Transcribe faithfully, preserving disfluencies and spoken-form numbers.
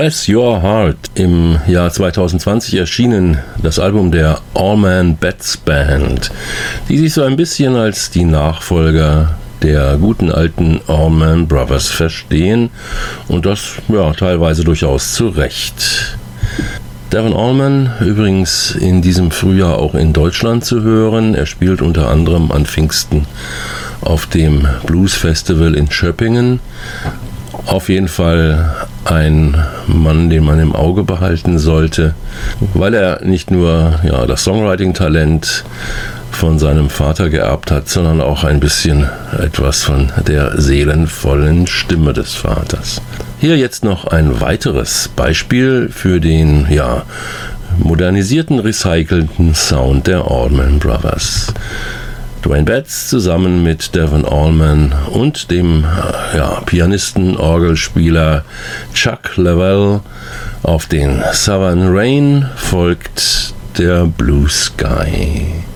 Bless Your Heart, im Jahr zweitausendzwanzig erschienen, das Album der Allman Betts Band, die sich so ein bisschen als die Nachfolger der guten alten Allman Brothers verstehen und das ja teilweise durchaus zu Recht. Devon Allman übrigens in diesem Frühjahr auch in Deutschland zu hören. Er spielt unter anderem an Pfingsten auf dem Blues Festival in Schöppingen. Auf jeden Fall ein Mann, den man im Auge behalten sollte, weil er nicht nur ja, das Songwriting-Talent von seinem Vater geerbt hat, sondern auch ein bisschen etwas von der seelenvollen Stimme des Vaters. Hier jetzt noch ein weiteres Beispiel für den ja, modernisierten, recycelten Sound der Allman Brothers. Dwayne Betts zusammen mit Devon Allman und dem ja, Pianisten, Orgelspieler Chuck Leavell. Auf den Southern Rain folgt der Blue Sky.